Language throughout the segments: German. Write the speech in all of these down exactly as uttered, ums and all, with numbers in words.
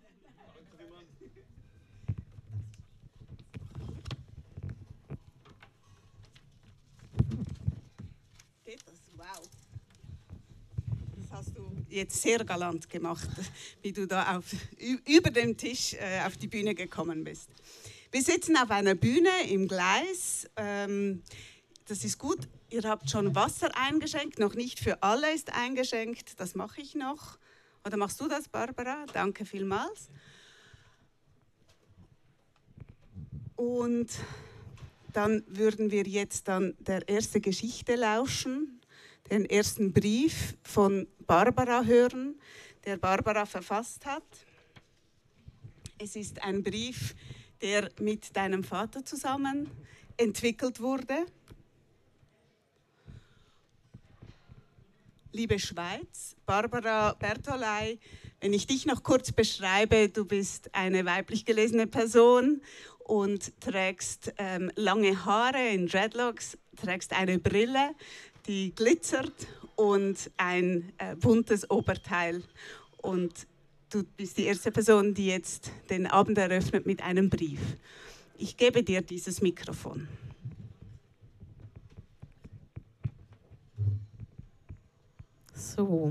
Geht das? Wow. Das hast du jetzt sehr galant gemacht, wie du da auf, über dem Tisch äh, auf die Bühne gekommen bist. Wir sitzen auf einer Bühne im Gleis. Ähm, das ist gut. Ihr habt schon Wasser eingeschenkt. Noch nicht für alle ist eingeschenkt. Das mache ich noch. Oder machst du das, Barbara? Danke vielmals. Und dann würden wir jetzt dann der erste Geschichte lauschen, den ersten Brief von Barbara hören, der Barbara verfasst hat. Es ist ein Brief, der mit deinem Vater zusammen entwickelt wurde. Liebe Schweiz, Barbara Bertolai, wenn ich dich noch kurz beschreibe, du bist eine weiblich gelesene Person und trägst ähm, lange Haare in Dreadlocks, trägst eine Brille, die glitzert und ein äh, buntes Oberteil. Und du bist die erste Person, die jetzt den Abend eröffnet mit einem Brief. Ich gebe dir dieses Mikrofon. So.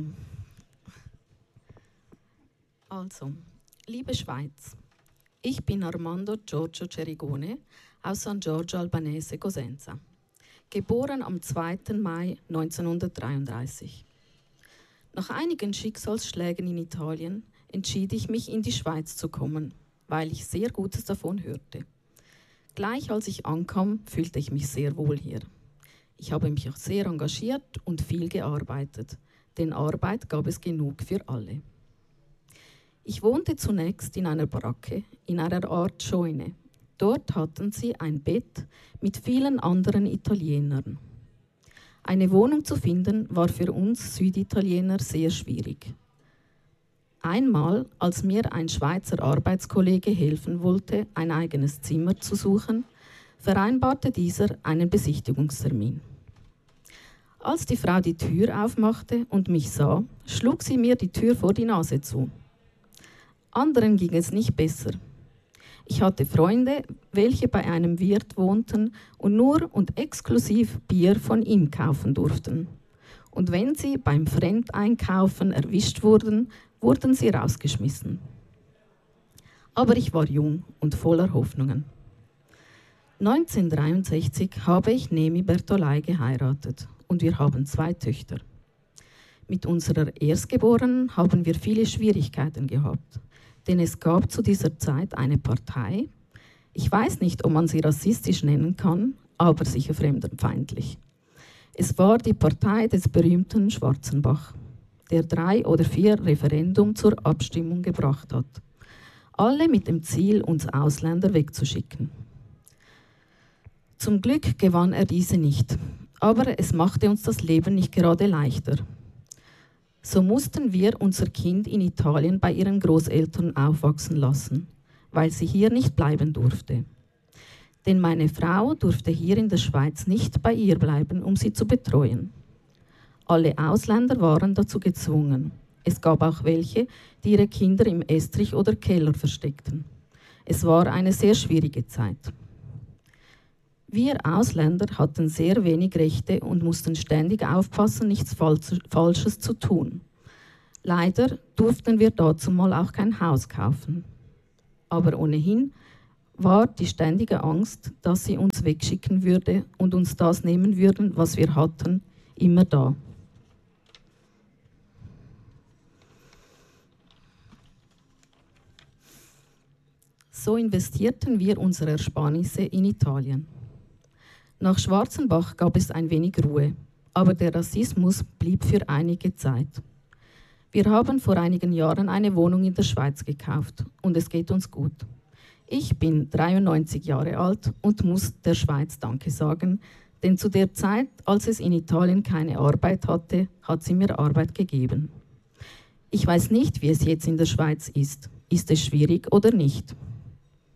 Also, liebe Schweiz, ich bin Armando Giorgio Cerigone aus San Giorgio Albanese, Cosenza, geboren am zweiten Mai neunzehnhundertdreiunddreißig. Nach einigen Schicksalsschlägen in Italien entschied ich mich, in die Schweiz zu kommen, weil ich sehr Gutes davon hörte. Gleich als ich ankam, fühlte ich mich sehr wohl hier. Ich habe mich auch sehr engagiert und viel gearbeitet, denn Arbeit gab es genug für alle. Ich wohnte zunächst in einer Baracke, in einer Art Scheune. Dort hatten sie ein Bett mit vielen anderen Italienern. Eine Wohnung zu finden war für uns Süditaliener sehr schwierig. Einmal, als mir ein Schweizer Arbeitskollege helfen wollte, ein eigenes Zimmer zu suchen, vereinbarte dieser einen Besichtigungstermin. Als die Frau die Tür aufmachte und mich sah, schlug sie mir die Tür vor die Nase zu. Anderen ging es nicht besser. Ich hatte Freunde, welche bei einem Wirt wohnten und nur und exklusiv Bier von ihm kaufen durften. Und wenn sie beim Fremdeinkaufen erwischt wurden, wurden sie rausgeschmissen. Aber ich war jung und voller Hoffnungen. neunzehnhundertdreiundsechzig habe ich Nemi Bertolai geheiratet und wir haben zwei Töchter. Mit unserer Erstgeborenen haben wir viele Schwierigkeiten gehabt, denn es gab zu dieser Zeit eine Partei, ich weiß nicht, ob man sie rassistisch nennen kann, aber sicher fremdenfeindlich. Es war die Partei des berühmten Schwarzenbach, der drei oder vier Referendum zur Abstimmung gebracht hat. Alle mit dem Ziel, uns Ausländer wegzuschicken. Zum Glück gewann er diese nicht, aber es machte uns das Leben nicht gerade leichter. So mussten wir unser Kind in Italien bei ihren Großeltern aufwachsen lassen, weil sie hier nicht bleiben durfte. Denn meine Frau durfte hier in der Schweiz nicht bei ihr bleiben, um sie zu betreuen. Alle Ausländer waren dazu gezwungen. Es gab auch welche, die ihre Kinder im Estrich oder Keller versteckten. Es war eine sehr schwierige Zeit. Wir Ausländer hatten sehr wenig Rechte und mussten ständig aufpassen, nichts Falsches zu tun. Leider durften wir dazu mal auch kein Haus kaufen. Aber ohnehin war die ständige Angst, dass sie uns wegschicken würde und uns das nehmen würden, was wir hatten, immer da. So investierten wir unsere Ersparnisse in Italien. Nach Schwarzenbach gab es ein wenig Ruhe, aber der Rassismus blieb für einige Zeit. Wir haben vor einigen Jahren eine Wohnung in der Schweiz gekauft und es geht uns gut. Ich bin dreiundneunzig Jahre alt und muss der Schweiz Danke sagen, denn zu der Zeit, als es in Italien keine Arbeit hatte, hat sie mir Arbeit gegeben. Ich weiß nicht, wie es jetzt in der Schweiz ist. Ist es schwierig oder nicht?